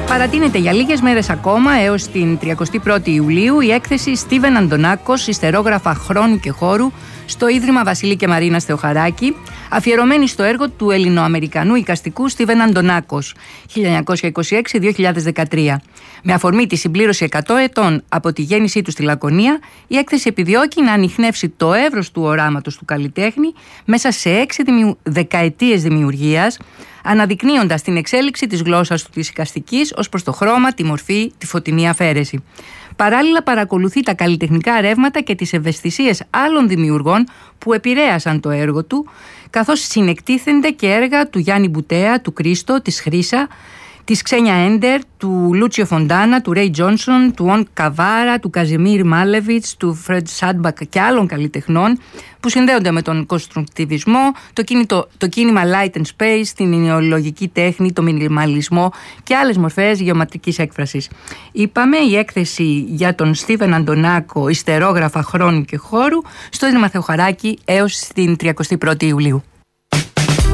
Παρατείνεται για λίγες μέρες ακόμα έως την 31η Ιουλίου η έκθεση Στίβεν Αντωνάκος, ιστερόγραφα χρόνου και χώρου, στο Ίδρυμα Βασιλή και Μαρίνας Θεοχαράκη, αφιερωμένη στο έργο του Ελληνοαμερικανού εικαστικού Στίβεν Αντωνάκος 1926-2013. Με αφορμή τη συμπλήρωση 100 ετών από τη γέννησή του στη Λακωνία, η έκθεση επιδιώκει να ανιχνεύσει το εύρος του οράματος του καλλιτέχνη μέσα σε 6 δεκαετίες δημιουργίας, αναδεικνύοντας την εξέλιξη της γλώσσας του της εικαστικής ως προς το χρώμα, τη μορφή, τη φωτεινή αφαίρεση. Παράλληλα παρακολουθεί τα καλλιτεχνικά ρεύματα και τις ευαισθησίες άλλων δημιουργών που επηρέασαν το έργο του, καθώς συνεκτίθενται και έργα του Γιάννη Μπουτέα, του Κρίστο, της Χρύσα, της Ξένια Έντερ, του Λούτσιο Φοντάνα, του Ρέι Τζόνσον, του Ον Καβάρα, του Καζιμίρ Μάλεβιτς, του Φρεντ Σάντμπακ και άλλων καλλιτεχνών που συνδέονται με τον κονστρουκτιβισμό, το κίνημα Light and Space, την ινεολογική τέχνη, το μινιμαλισμό και άλλες μορφές γεωματρικής έκφρασης. Είπαμε, η έκθεση για τον Στίβεν Αντωνάκο, ιστερόγραφα χρόνου και χώρου, στο Ίδρυμα Θεοχαράκη έως την 31η Ιουλίου.